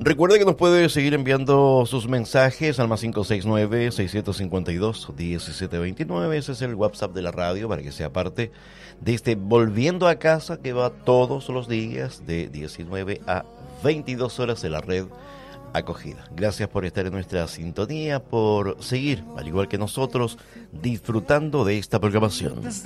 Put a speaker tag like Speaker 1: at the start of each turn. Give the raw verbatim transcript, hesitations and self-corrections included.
Speaker 1: Recuerde que nos puede seguir enviando sus mensajes al más cinco seis nueve, seis cinco dos, uno siete dos nueve. Ese es el WhatsApp de la radio para que sea parte de este Volviendo a Casa que va todos los días de diecinueve a veintidós horas de la red Acogida. Gracias por estar en nuestra sintonía, por seguir, al igual que nosotros, disfrutando de esta programación.